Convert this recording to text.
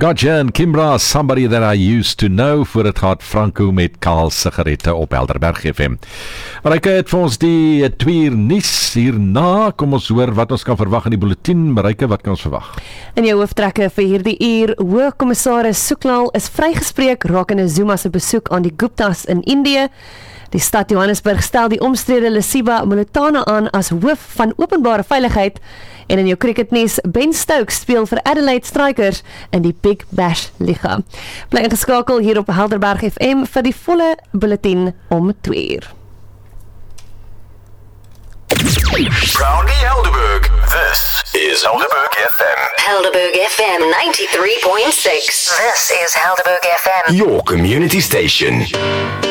Gotcha en Kimbra, Somebody That I Used To Know, voor het gaat Franco met Kaal Sigarette op Helderberg FM. Marijke het vir ons die 2 uur nuus hierna. Kom ons hoor wat ons kan verwag in die bulletin. Marijke, wat kan ons verwag? In jou hooftrekke vir hierdie uur, Hoogkommissaris Soeklal is vrygespreek rakende Zuma se besoek aan die Guptas in Indië. Die stad Johannesburg stel die omstrede Lesiba Molotana aan as hoof van openbare veiligheid. En in jou cricketnuus, Ben Stokes speel vir Adelaide Strikers in die Big Bash Liga. Bly ingeskakel hier op Helderberg FM vir die volle bulletin om 2 uur. Proudly Helderberg, this is Helderberg FM. Helderberg FM 93.6. This is Helderberg FM. Your community station.